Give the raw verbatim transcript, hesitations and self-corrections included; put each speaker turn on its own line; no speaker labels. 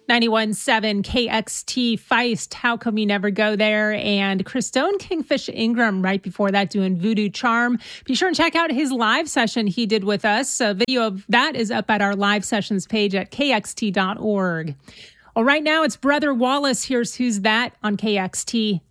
ninety-one point seven K X T Feist, How Come You Never Go There? And Christone Kingfish Ingram right before that doing Voodoo Charm. Be sure and check out his live session he did with us. A video of that is up at our live sessions page at K X T dot org. Well, right now it's Brother Wallace. Here's Who's That on K X T.